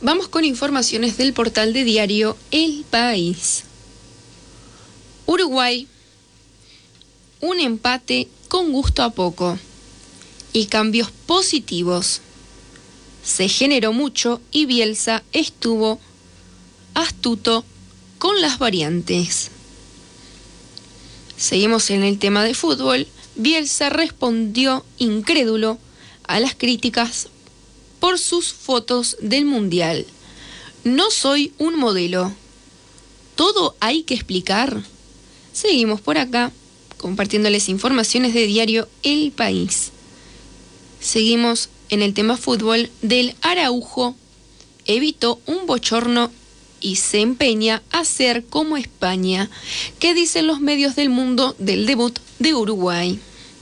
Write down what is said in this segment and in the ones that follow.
Vamos con informaciones del portal de diario El País. Uruguay, un empate con gusto a poco y cambios positivos. Se generó mucho y Bielsa estuvo astuto con las variantes. Seguimos en el tema de fútbol. Bielsa respondió incrédulo a las críticas por sus fotos del Mundial. No soy un modelo. ¿Todo hay que explicar? Seguimos por acá compartiéndoles informaciones de diario El País. Seguimos en el tema fútbol. Del Araujo evitó un bochorno y se empeña a ser como España. ¿Qué dicen los medios del mundo del debut de Uruguay?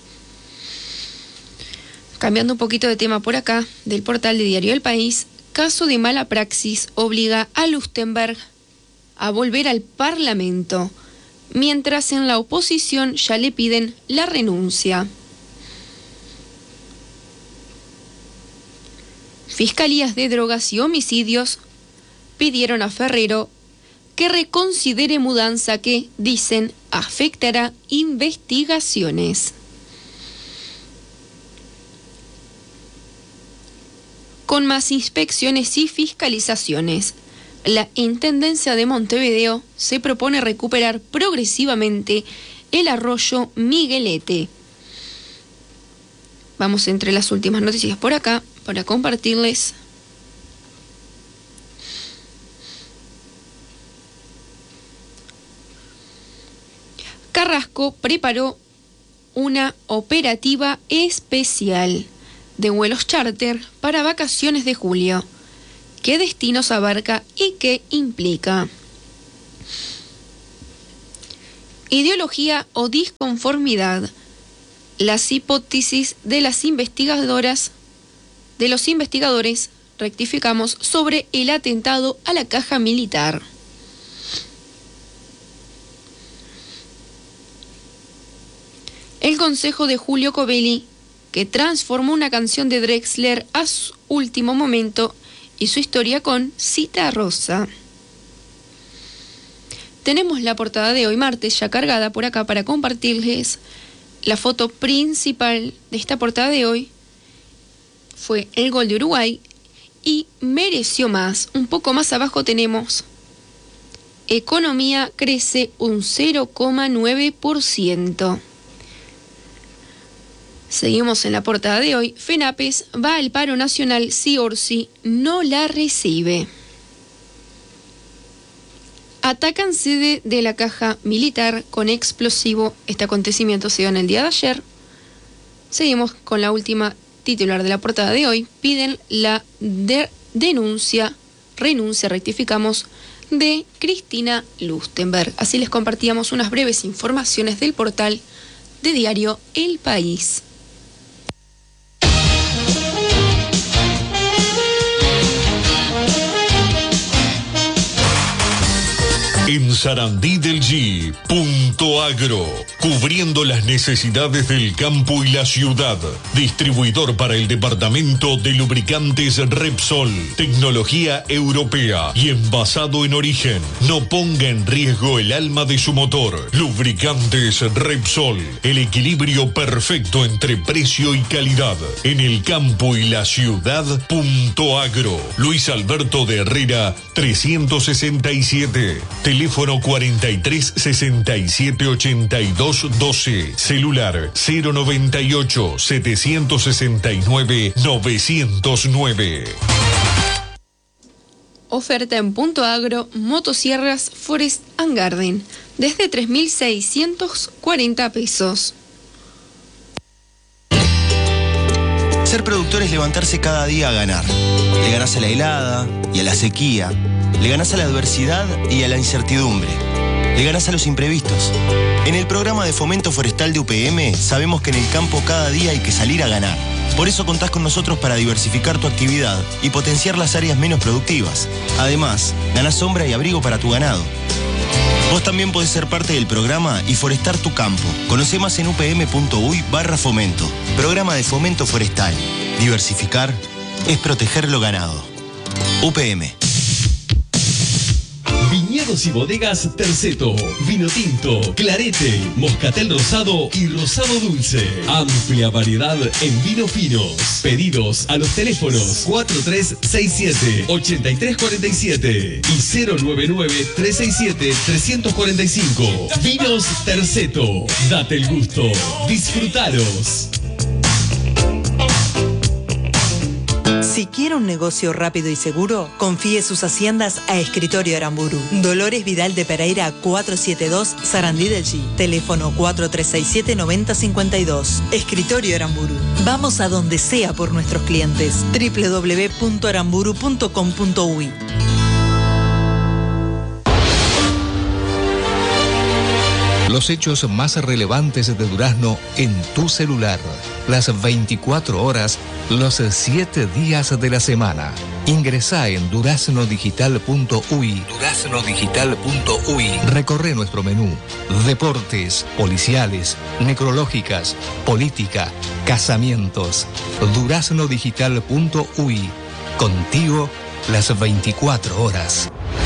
Cambiando un poquito de tema por acá, del portal de diario El País, caso de mala praxis obliga a Lustenberg a volver al Parlamento, mientras en la oposición ya le piden la renuncia. Fiscalías de drogas y homicidios pidieron a Ferrero que reconsidere mudanza que, dicen, afectará investigaciones. Con más inspecciones y fiscalizaciones, la Intendencia de Montevideo se propone recuperar progresivamente el arroyo Miguelete. Vamos entre las últimas noticias por acá para compartirles. Carrasco preparó una operativa especial de vuelos charter para vacaciones de julio. ¿Qué destinos abarca y qué implica? Ideología o disconformidad. Las hipótesis de los investigadores, rectificamos, sobre el atentado a la caja militar. El consejo de Julio Covelli, que transformó una canción de Drexler a su último momento y su historia con Citarrosa. Tenemos la portada de hoy martes ya cargada por acá para compartirles. La foto principal de esta portada de hoy fue el gol de Uruguay y mereció más. Un poco más abajo tenemos: economía crece un 0,9%. Seguimos en la portada de hoy. FENAPES va al paro nacional si Orsi no la recibe. Atacan sede de la caja militar con explosivo. Este acontecimiento se dio en el día de ayer. Seguimos con la última titular de la portada de hoy. Piden la renuncia, rectificamos, de Cristina Lustenberg. Así les compartíamos unas breves informaciones del portal de diario El País. En Sarandí del G, Punto Agro, cubriendo las necesidades del campo y la ciudad. Distribuidor para el departamento de lubricantes Repsol, tecnología europea y envasado en origen. No ponga en riesgo el alma de su motor. Lubricantes Repsol, el equilibrio perfecto entre precio y calidad. En el campo y la ciudad, Punto Agro. Luis Alberto de Herrera, 367. Teléfono 43 67 82 12. Celular 098 769 909. Oferta en Punto Agro, motosierras Forest and Garden, desde 3.640 pesos. Ser productor es levantarse cada día a ganar. Le ganás a la helada y a la sequía. Le ganás a la adversidad y a la incertidumbre. Le ganás a los imprevistos. En el programa de fomento forestal de UPM sabemos que en el campo cada día hay que salir a ganar. Por eso contás con nosotros para diversificar tu actividad y potenciar las áreas menos productivas. Además, ganás sombra y abrigo para tu ganado. Vos también podés ser parte del programa y forestar tu campo. Conocé más en upm.uy/fomento. Programa de fomento forestal. Diversificar es proteger lo ganado. UPM. Viñedos y bodegas Terceto, vino tinto, clarete, moscatel rosado y rosado dulce. Amplia variedad en vinos finos. Pedidos a los teléfonos 4367-8347 y 099-367-345. Vinos Terceto, date el gusto, disfrutalos. Si quiere un negocio rápido y seguro, confíe sus haciendas a Escritorio Aramburu. Dolores Vidal de Pereira 472, Sarandí del G. Teléfono 4367-9052. Escritorio Aramburu. Vamos a donde sea por nuestros clientes. www.aramburu.com.uy. Los hechos más relevantes de Durazno en tu celular. Las 24 horas, los 7 días de la semana. Ingresá en duraznodigital.uy. Duraznodigital.uy. Recorre nuestro menú. Deportes, policiales, necrológicas, política, casamientos. Duraznodigital.uy. Contigo las 24 horas.